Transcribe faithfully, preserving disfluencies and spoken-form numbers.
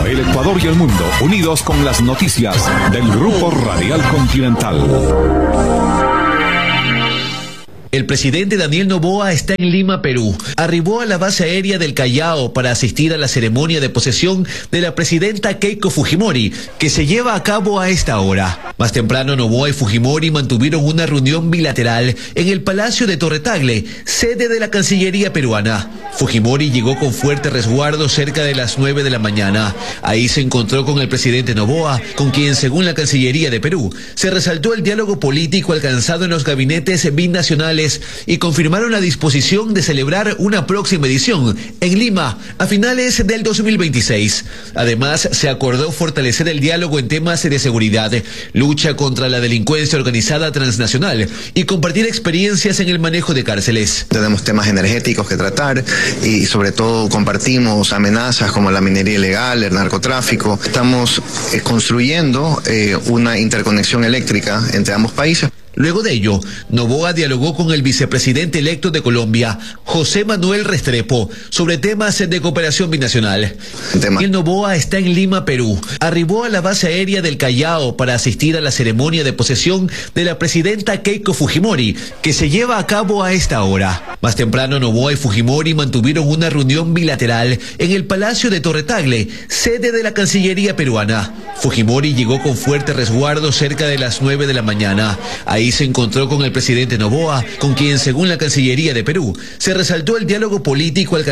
el Ecuador y el mundo, unidos con las noticias del Grupo Radial Continental. El presidente Daniel Noboa está en Lima, Perú. Arribó a la base aérea del Callao para asistir a la ceremonia de posesión de la presidenta Keiko Fujimori, que se lleva a cabo a esta hora. Más temprano, Noboa y Fujimori mantuvieron una reunión bilateral en el Palacio de Torre Tagle, sede de la Cancillería peruana. Fujimori llegó con fuerte resguardo cerca de las nueve de la mañana. Ahí se encontró con el presidente Noboa, con quien, según la Cancillería de Perú, se resaltó el diálogo político alcanzado en los gabinetes binacionales y confirmaron la disposición de celebrar una próxima edición en Lima a finales del dos mil veintiséis. Además, se acordó fortalecer el diálogo en temas de seguridad, lucha contra la delincuencia organizada transnacional y compartir experiencias en el manejo de cárceles. Tenemos temas energéticos que tratar y sobre todo compartimos amenazas como la minería ilegal, el narcotráfico. Estamos eh, construyendo eh, una interconexión eléctrica entre ambos países. Luego de ello, Noboa dialogó con el vicepresidente electo de Colombia, José Manuel Restrepo, sobre temas de cooperación binacional. Tema. El Noboa está en Lima, Perú. Arribó a la base aérea del Callao para asistir a la ceremonia de posesión de la presidenta Keiko Fujimori, que se lleva a cabo a esta hora. Más temprano, Noboa y Fujimori mantuvieron una reunión bilateral en el Palacio de Torre Tagle, sede de la Cancillería peruana. Fujimori llegó con fuerte resguardo cerca de las nueve de la mañana. Ahí se encontró con el presidente Noboa, con quien, según la Cancillería de Perú, se resaltó el diálogo político alcanzado